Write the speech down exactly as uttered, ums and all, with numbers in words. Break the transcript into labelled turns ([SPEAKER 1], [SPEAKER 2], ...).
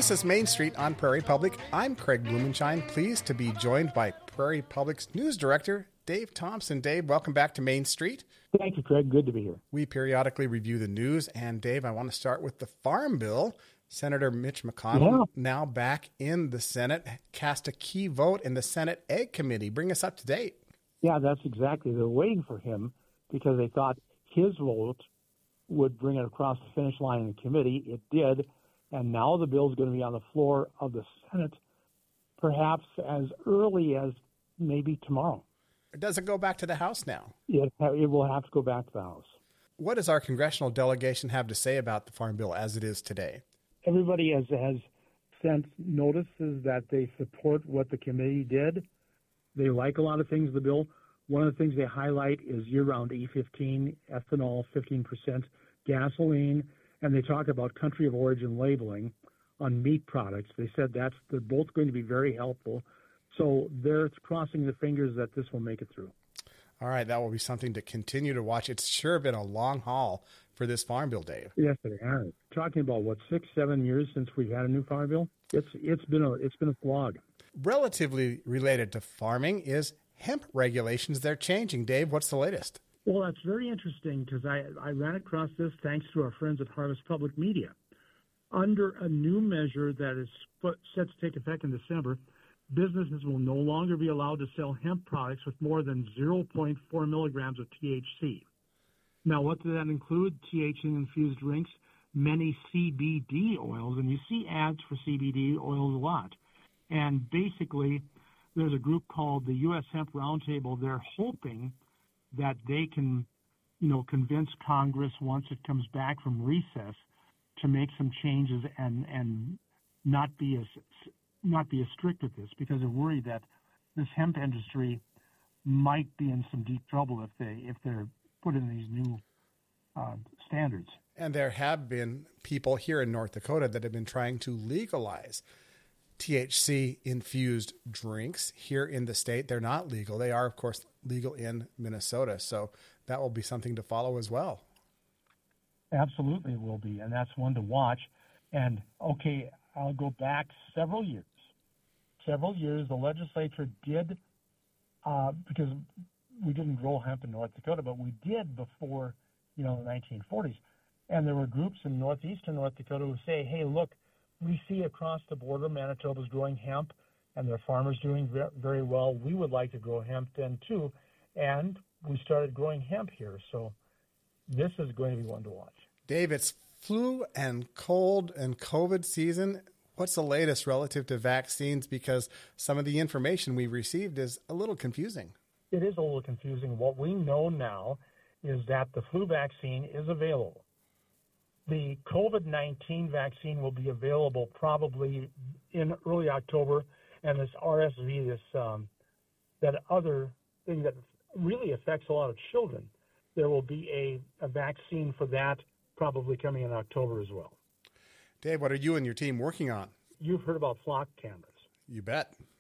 [SPEAKER 1] This is Main Street on Prairie Public. I'm Craig Blumenshine, pleased to be joined by Prairie Public's news director, Dave Thompson. Dave, welcome back to Main Street.
[SPEAKER 2] Thank you, Craig. Good to be here.
[SPEAKER 1] We periodically review the news, and Dave, I want to start with the Farm Bill. Senator Mitch McConnell, yeah. now back in the Senate, cast a key vote in the Senate Ag Committee. Bring us up to date.
[SPEAKER 2] Yeah, that's exactly. They're waiting for him because they thought his vote would bring it across the finish line in the committee. It did, and now the bill is going to be on the floor of the Senate perhaps as early as maybe tomorrow.
[SPEAKER 1] Does it go back to the House now?
[SPEAKER 2] It, it will have to go back to the House.
[SPEAKER 1] What does our congressional delegation have to say about the Farm Bill as it is today?
[SPEAKER 2] Everybody has, has sent notices that they support what the committee did. They like a lot of things in the bill. One of the things they highlight is year-round E fifteen, ethanol, fifteen percent, gasoline, and they talk about country of origin labeling on meat products. They said that's they're both going to be very helpful. So they're crossing the fingers that this will make it through.
[SPEAKER 1] All right, that will be something to continue to watch. It's sure been a long haul for this Farm Bill, Dave.
[SPEAKER 2] Yes, it has. Talking about what six, seven years since we've had a new Farm Bill, it's it's been a it's been a slog.
[SPEAKER 1] Relatively related to farming is hemp regulations. They're changing. Dave, what's the latest?
[SPEAKER 2] Well, that's very interesting because I I ran across this thanks to our friends at Harvest Public Media. Under a new measure that is set to take effect in December, businesses will no longer be allowed to sell hemp products with more than zero point four milligrams of T H C. Now, what does that include? T H C-infused drinks, many C B D oils, and you see ads for C B D oils a lot. And basically, there's a group called the U S Hemp Roundtable. They're hoping that they can, you know, convince Congress once it comes back from recess to make some changes and and not be as not be as strict with this, because they're worried that this hemp industry might be in some deep trouble if they if they're put in these new uh, standards.
[SPEAKER 1] And there have been people here in North Dakota that have been trying to legalize T H C-infused drinks here in the state. They're not legal. They are, of course, legal in Minnesota. So that will be something to follow as well.
[SPEAKER 2] Absolutely it will be, and that's one to watch. And, okay, I'll go back several years. Several years, the legislature did, uh, because we didn't grow hemp in North Dakota, but we did before, you know, the nineteen forties. And there were groups in northeastern North Dakota who say, hey, look, we see across the border Manitoba's growing hemp and their farmers doing very well. We would like to grow hemp then too. And we started growing hemp here. So this is going to be one to watch.
[SPEAKER 1] Dave, it's flu and cold and COVID season. What's the latest relative to vaccines? Because some of the information we've received is a little confusing.
[SPEAKER 2] It is a little confusing. What we know now is that the flu vaccine is available. The COVID nineteen vaccine will be available probably in early October, and this R S V, this um, that other thing that really affects a lot of children, there will be a, a vaccine for that probably coming in October as well.
[SPEAKER 1] Dave, what are you and your team working on?
[SPEAKER 2] You've heard about flock cameras.
[SPEAKER 1] You bet.